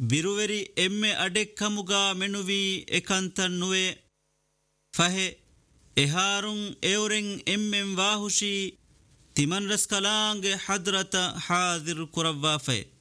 ಬಿರುವೆರಿ ಎಮ್ಮೆ ಅಡೆಕ್ಕಮುಗ ಮೆನುವಿ ಎಕಂತನ್ನುವೆ ಫಹೆ ಎಹಾರುಂ ಎವರೆಂ ಎಮ್ಮೆಂ ವಾಹುಷಿ ತಿಮನ್ ರಸ್ಕಲಾಂಗೆ ಹದ್ರತ ಹಾದಿರ್ ಕುರವ್ವಾಫೆ